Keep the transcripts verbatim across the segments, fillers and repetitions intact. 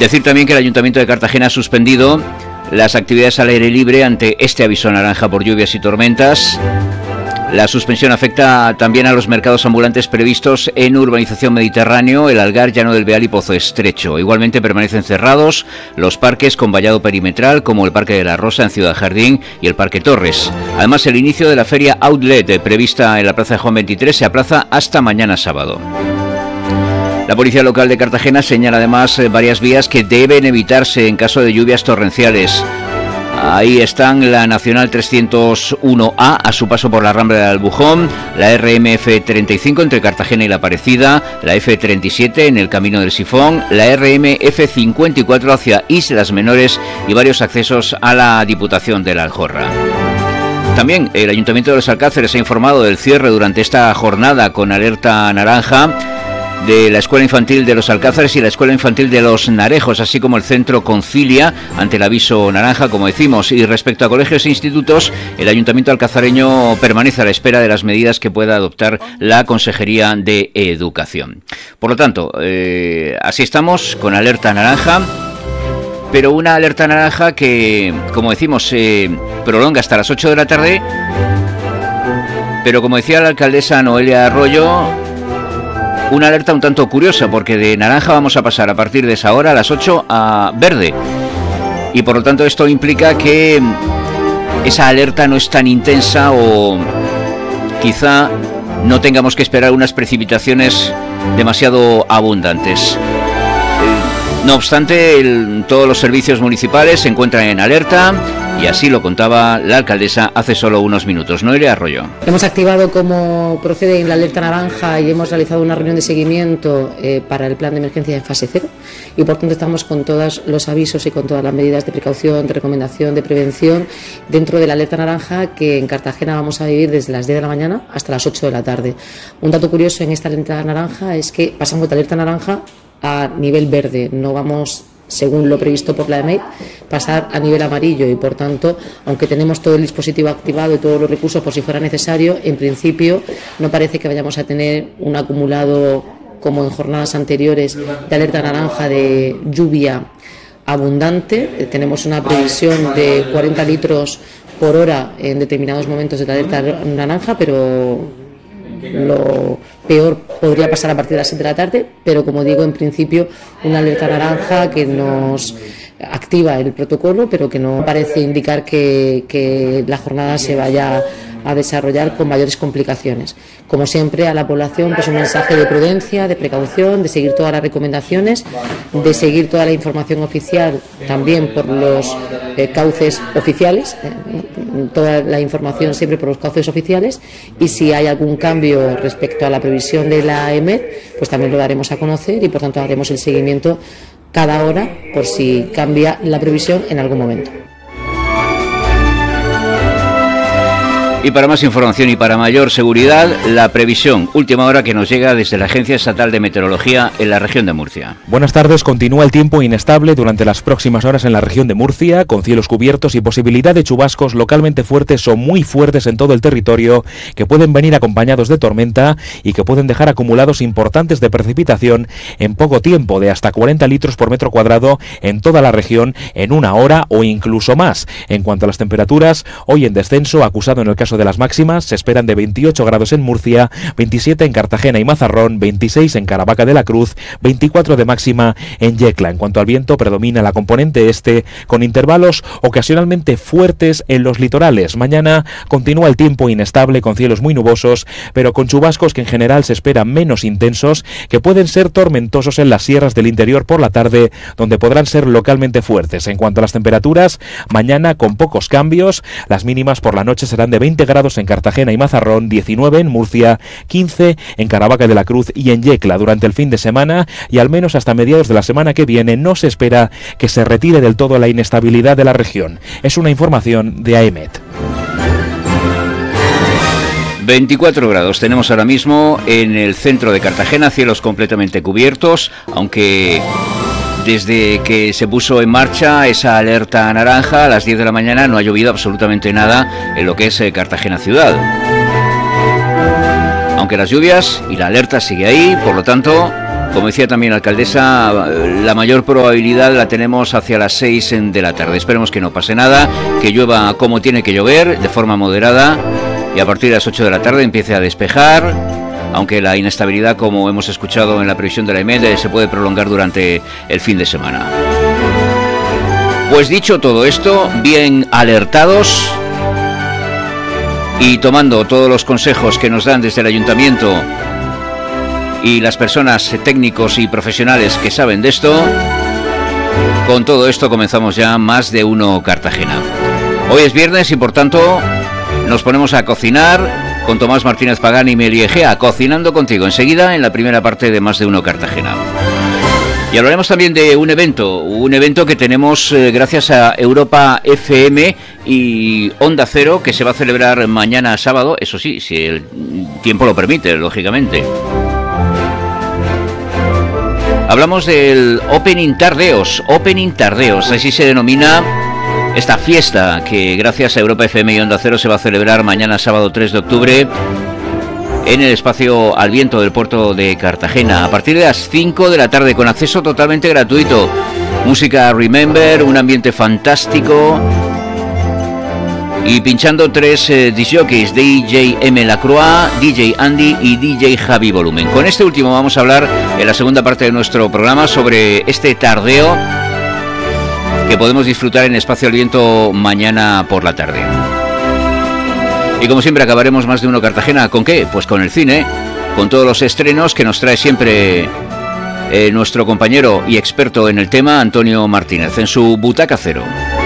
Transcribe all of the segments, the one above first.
Decir también que el Ayuntamiento de Cartagena ha suspendido las actividades al aire libre ante este aviso naranja por lluvias y tormentas. La suspensión afecta también a los mercados ambulantes previstos en Urbanización Mediterráneo, El Algar, Llano del Beal y Pozo Estrecho. Igualmente permanecen cerrados los parques con vallado perimetral, como el Parque de la Rosa en Ciudad Jardín y el Parque Torres. Además, el inicio de la feria Outlet, prevista en la Plaza de Juan veintitrés, se aplaza hasta mañana sábado. La Policía Local de Cartagena señala además varias vías que deben evitarse en caso de lluvias torrenciales. Ahí están la Nacional trescientos uno A a su paso por la Rambla de Albujón, la R M F treinta y cinco entre Cartagena y La Parecida, la F treinta y siete en el Camino del Sifón, la R M F cincuenta y cuatro hacia Islas Menores y varios accesos a la Diputación de la Aljorra. También el Ayuntamiento de Los Alcáceres ha informado del cierre durante esta jornada con alerta naranja de la Escuela Infantil de Los Alcázares y la Escuela Infantil de Los Narejos, así como el Centro Concilia, ante el aviso naranja, como decimos. Y respecto a colegios e institutos, el Ayuntamiento alcazareño permanece a la espera de las medidas que pueda adoptar la Consejería de Educación. Por lo tanto, eh, así estamos, con alerta naranja, pero una alerta naranja que, como decimos, se prolonga hasta las ocho de la tarde, pero como decía la alcaldesa Noelia Arroyo, una alerta un tanto curiosa, porque de naranja vamos a pasar a partir de esa hora, a las ocho, a verde. Y por lo tanto esto implica que esa alerta no es tan intensa o quizá no tengamos que esperar unas precipitaciones demasiado abundantes. No obstante, el, todos los servicios municipales se encuentran en alerta y así lo contaba la alcaldesa hace solo unos minutos. Noelia Arroyo. Hemos activado como procede en la alerta naranja y hemos realizado una reunión de seguimiento eh, para el plan de emergencia en fase cero y por tanto estamos con todos los avisos y con todas las medidas de precaución, de recomendación, de prevención dentro de la alerta naranja que en Cartagena vamos a vivir desde las diez de la mañana hasta las ocho de la tarde. Un dato curioso en esta alerta naranja es que pasamos de alerta naranja a nivel verde, no vamos, según lo previsto por la E M E I, pasar a nivel amarillo y por tanto, aunque tenemos todo el dispositivo activado y todos los recursos por si fuera necesario, en principio no parece que vayamos a tener un acumulado como en jornadas anteriores de alerta naranja de lluvia abundante. Tenemos una previsión de cuarenta litros por hora en determinados momentos de la alerta naranja, pero lo peor podría pasar a partir de las siete de la tarde, pero como digo, en principio una alerta naranja que nos activa el protocolo, pero que no parece indicar que, que la jornada se vaya a desarrollar con mayores complicaciones. Como siempre, a la población pues un mensaje de prudencia, de precaución, de seguir todas las recomendaciones, de seguir toda la información oficial también por los eh, cauces oficiales, eh, toda la información siempre por los cauces oficiales, y si hay algún cambio respecto a la previsión de la E M E D, pues también lo daremos a conocer y por tanto haremos el seguimiento cada hora por si cambia la previsión en algún momento. Y para más información y para mayor seguridad, la previsión última hora que nos llega desde la Agencia Estatal de Meteorología en la región de Murcia. Buenas tardes. Continúa el tiempo inestable durante las próximas horas en la región de Murcia, con cielos cubiertos y posibilidad de chubascos localmente fuertes o muy fuertes en todo el territorio, que pueden venir acompañados de tormenta y que pueden dejar acumulados importantes de precipitación en poco tiempo, de hasta cuarenta litros por metro cuadrado en toda la región en una hora o incluso más. En cuanto a las temperaturas, hoy en descenso, acusado en el caso de las máximas, se esperan de veintiocho grados en Murcia, veintisiete en Cartagena y Mazarrón, veintiséis en Caravaca de la Cruz, veinticuatro de máxima en Yecla. En cuanto al viento, predomina la componente este, con intervalos ocasionalmente fuertes en los litorales. Mañana continúa el tiempo inestable, con cielos muy nubosos, pero con chubascos que en general se esperan menos intensos, que pueden ser tormentosos en las sierras del interior por la tarde, donde podrán ser localmente fuertes. En cuanto a las temperaturas, mañana con pocos cambios, las mínimas por la noche serán de veinte grados en Cartagena y Mazarrón, diecinueve en Murcia, quince en Caravaca de la Cruz y en Yecla. Durante el fin de semana y al menos hasta mediados de la semana que viene no se espera que se retire del todo la inestabilidad de la región. Es una información de A E M E T. veinticuatro grados tenemos ahora mismo en el centro de Cartagena, cielos completamente cubiertos, aunque desde que se puso en marcha esa alerta naranja a las diez de la mañana no ha llovido absolutamente nada en lo que es Cartagena ciudad. Aunque las lluvias y la alerta sigue ahí, por lo tanto, Como decía también la alcaldesa, la mayor probabilidad la tenemos hacia las seis de la tarde. Esperemos que no pase nada, que llueva como tiene que llover, de forma moderada, y a partir de las ocho de la tarde empiece a despejar, aunque la inestabilidad, como hemos escuchado en la previsión de la E M E D, se puede prolongar durante el fin de semana. Pues dicho todo esto, bien alertados y tomando todos los consejos que nos dan desde el ayuntamiento y las personas técnicos y profesionales que saben de esto, con todo esto comenzamos ya Más de Uno Cartagena. Hoy es viernes y por tanto nos ponemos a cocinar con Tomás Martínez Pagán y Meli Egea, cocinando contigo enseguida en la primera parte de Más de Uno Cartagena. Y hablaremos también de un evento, un evento que tenemos eh, gracias a Europa F M y Onda Cero, que se va a celebrar mañana sábado, eso sí, si el tiempo lo permite, lógicamente. Hablamos del Opening Tardeos, Opening Tardeos, así se denomina esta fiesta que gracias a Europa F M y Onda Cero se va a celebrar mañana sábado tres de octubre en el espacio Al Viento del puerto de Cartagena, a partir de las cinco de la tarde, con acceso totalmente gratuito. Música Remember, un ambiente fantástico y pinchando tres eh, disc jockeys, D J M Lacroix, D J Andy y D J Javi Volumen. Con este último vamos a hablar en la segunda parte de nuestro programa sobre este tardeo que podemos disfrutar en Espacio Al Viento mañana por la tarde. Y como siempre acabaremos Más de Uno Cartagena, ¿con qué? Pues con el cine, con todos los estrenos que nos trae siempre eh, nuestro compañero y experto en el tema, Antonio Martínez, en su Butaca Cero.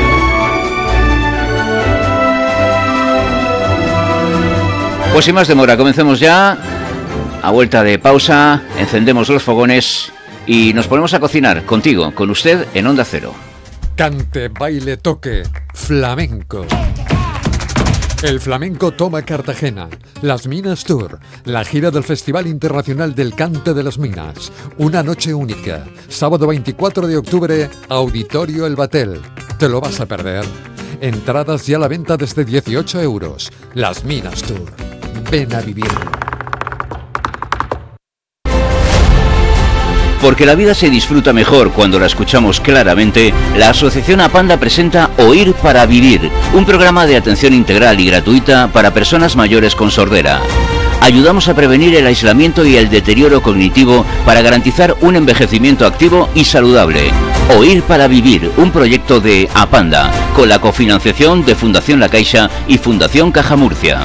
Pues sin más demora, comencemos ya. A vuelta de pausa, encendemos los fogones y nos ponemos a cocinar contigo, con usted en Onda Cero. Cante, baile, toque, flamenco. El flamenco toma Cartagena. Las Minas Tour, la gira del Festival Internacional del Cante de las Minas. Una noche única. Sábado veinticuatro de octubre, Auditorio El Batel. ¿Te lo vas a perder? Entradas ya a la venta desde dieciocho euros. Las Minas Tour. Ven a vivir. Porque la vida se disfruta mejor cuando la escuchamos claramente, la Asociación Apanda presenta Oír para Vivir, un programa de atención integral y gratuita para personas mayores con sordera. Ayudamos a prevenir el aislamiento y el deterioro cognitivo para garantizar un envejecimiento activo y saludable. Oír para Vivir, un proyecto de Apanda, con la cofinanciación de Fundación La Caixa y Fundación Caja Murcia.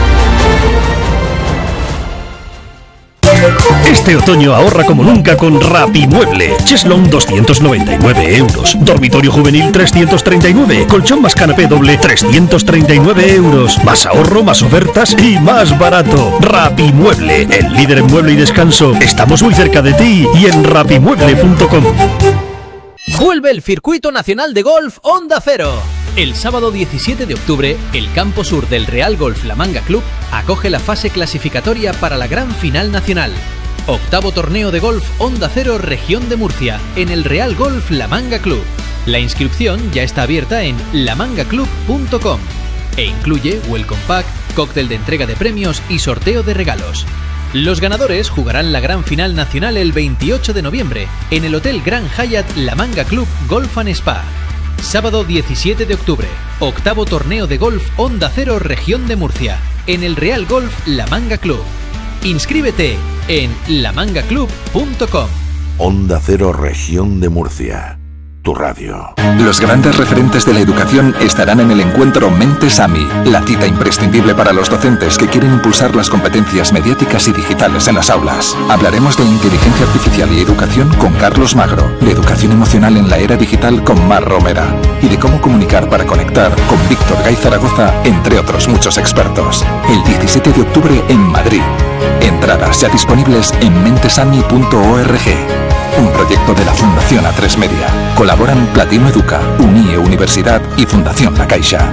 Este otoño ahorra como nunca con Rapimueble. Cheslong doscientos noventa y nueve euros. Dormitorio juvenil trescientos treinta y nueve. Colchón más canapé doble trescientos treinta y nueve euros. Más ahorro, más ofertas y más barato. Rapimueble, el líder en mueble y descanso. Estamos muy cerca de ti y en rapimueble punto com. Vuelve el Circuito Nacional de Golf Onda Cero. El sábado diecisiete de octubre, el campo sur del Real Golf La Manga Club acoge la fase clasificatoria para la gran final nacional. Octavo torneo de golf Onda Cero Región de Murcia, en el Real Golf La Manga Club. La inscripción ya está abierta en la manga club punto com e incluye Welcome Pack, cóctel de entrega de premios y sorteo de regalos. Los ganadores jugarán la gran final nacional el veintiocho de noviembre en el Hotel Grand Hyatt La Manga Club Golf and Spa. Sábado diecisiete de octubre, octavo torneo de golf Onda Cero Región de Murcia, en el Real Golf La Manga Club. Inscríbete en la manga club punto com. Onda Cero Región de Murcia, tu radio. Los grandes referentes de la educación estarán en el encuentro Mentes AMI, la cita imprescindible para los docentes que quieren impulsar las competencias mediáticas y digitales en las aulas. Hablaremos de inteligencia artificial y educación con Carlos Magro, de educación emocional en la era digital con Mar Romera y de cómo comunicar para conectar con Víctor Gay Zaragoza, entre otros muchos expertos. El diecisiete de octubre en Madrid. Entradas ya disponibles en mentesami punto org. Un proyecto de la Fundación A tres Media. Colaboran Platino Educa, Unie Universidad y Fundación La Caixa.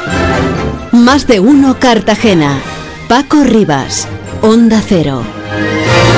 Más de Uno Cartagena. Paco Rivas, Onda Cero.